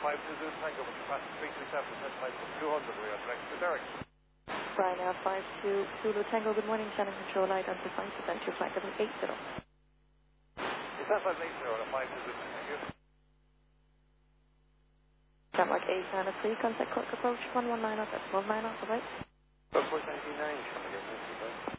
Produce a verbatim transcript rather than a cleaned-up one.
five two Zulu Tango, with capacity three two seven, set flight from two hundred, we are direct to Derek. Ryanair five two Zulu Tango, good morning, Shannon Control light on to five percent, two flight level eight zero. Is that flight eight zero, five two Zulu Tango? Denmark eight nine three, contact Cork approach one one nine off, that's one nine off, right? Gulf Coast ninety-nine, Shannon,